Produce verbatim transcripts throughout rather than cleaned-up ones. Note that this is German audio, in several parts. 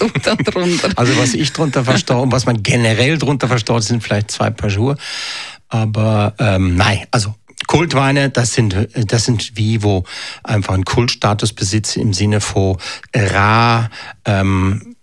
du da drunter? Also was ich drunter verstehe und was man generell drunter versteht, sind vielleicht zwei Paar Schuhe. Aber ähm, nein, also Kultweine, das sind, das sind wie, wo einfach einen Kultstatus besitzen im Sinne von rar, ähm,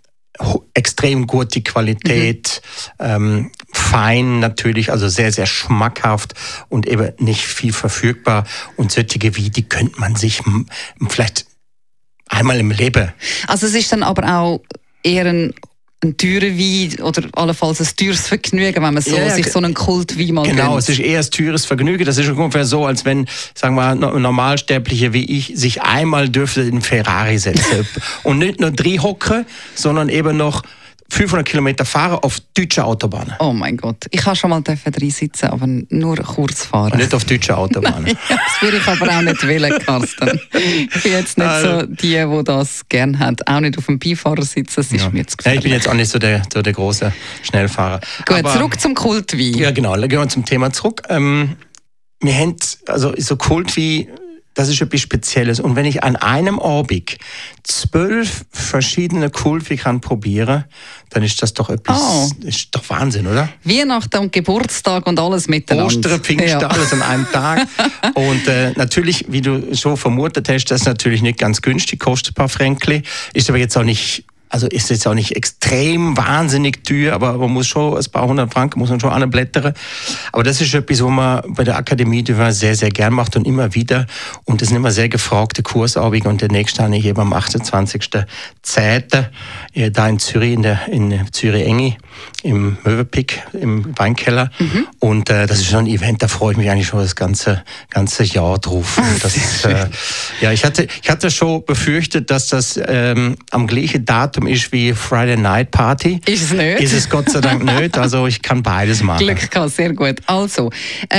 extrem gute Qualität, mhm. ähm, fein natürlich, also sehr, sehr schmackhaft und eben nicht viel verfügbar. Und solche wie, die könnte man sich m- vielleicht einmal im Leben. Also es ist dann aber auch eher ein ein teurer Wein oder allenfalls ein teures Vergnügen, wenn man so, ja, sich so einen Kultwein mal Genau, gönnt. es ist eher ein teures Vergnügen. Das ist ungefähr so, als wenn, sagen wir mal, ein Normalsterblicher wie ich sich einmal dürfte in einen Ferrari setzen. Und nicht nur drei hocken, sondern eben noch fünfhundert Kilometer fahren auf deutschen Autobahnen. Oh mein Gott, ich habe schon mal drin sitzen, aber nur kurz fahren. Nicht auf deutschen Autobahnen. Nein, das würde ich aber auch nicht wollen, Carsten. Ich bin jetzt nicht also, so die, die das gerne haben. Auch nicht auf dem Beifahrer sitzen, das ist ja. mir zu gefährlich. Ja, ich bin jetzt auch nicht so der, so der große Schnellfahrer. Gut, aber, zurück zum Kultwein. Ja genau, dann gehen wir zum Thema zurück. Ähm, wir haben also so Kultwein, das ist etwas Spezielles. Und wenn ich an einem Abend zwölf verschiedene Kultweine kann probieren, dann ist das doch etwas, oh. ist doch Wahnsinn, oder? Weihnachten und Geburtstag und alles miteinander. Ostern, Pfingsten, ja. alles an einem Tag. Und äh, natürlich, wie du schon vermutet hast, das ist natürlich nicht ganz günstig, kostet ein paar Fränkli, ist aber jetzt auch nicht, also ist jetzt auch nicht extrem wahnsinnig teuer, aber man muss schon ein paar hundert Franken muss man schon anblättern. Aber das ist etwas, was man bei der Akademie de Vin sehr, sehr gern macht und immer wieder. Und das sind immer sehr gefragte Kursabende. Und der nächste habe ich eben am achtundzwanzigsten zehnten da in Zürich, in, der, in Zürich-Enge, im Möwenpick, im Weinkeller. Mhm. Und äh, das ist schon ein Event, da freue ich mich eigentlich schon das ganze, ganze Jahr drauf. Und das ist, äh, ja, ich hatte, ich hatte schon befürchtet, dass das ähm, am gleichen Datum ist wie Friday Night Party. Ist es nicht? Ist es Gott sei Dank nicht. Also ich kann beides machen. Glück gehabt, sehr gut. Also,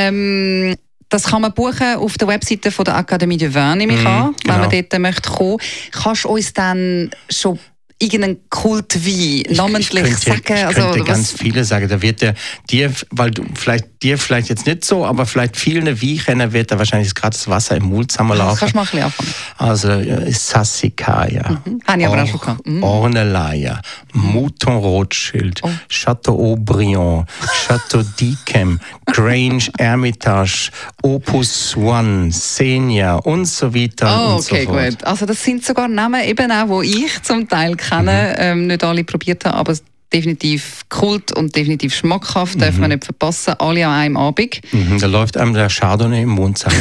ähm, das kann man buchen auf der Webseite von der Akademie de Vin, nehme ich mm, an, wenn genau. man dort möchte kommen. Kannst du uns dann schon irgendeinen Kultwein namentlich ich könnte, sagen? Ich könnte also, ganz viele sagen. Da wird der dir, weil du vielleicht dir vielleicht jetzt nicht so, aber vielleicht vielen Weinkenner wird da wahrscheinlich gerade das Wasser im Mund zusammenlaufen. Kannst du mal ein bisschen anfangen? Also Sassicaia, mhm. Habe ich aber auch schon gehabt. Mhm. Ornellaia, Mouton Rothschild, oh. Chateau Aubryon, Chateau d'Yquem, Grange Hermitage, Opus One, Senia und so weiter oh, und so okay, fort. Gut. Also das sind sogar Namen, eben auch, die ich zum Teil kenne, mhm. ähm, nicht alle probiert habe, aber definitiv Kult und definitiv schmackhaft, mhm. darf man nicht verpassen, alle an einem Abend. Mhm, da läuft einem der Chardonnay im Mund zusammen.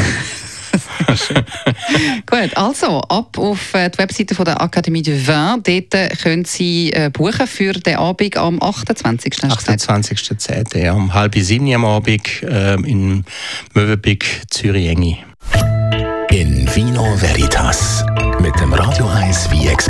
Gut, also ab auf die Webseite von der Akademie de Vin. Dort können Sie äh, buchen für den Abend am achtundzwanzigsten achtundzwanzigsten zehnten Ja, um halb sieben am Abend äh, in Möwenpick, Zürich-Enge. In Vino Veritas mit dem Radio eins Wein-Experte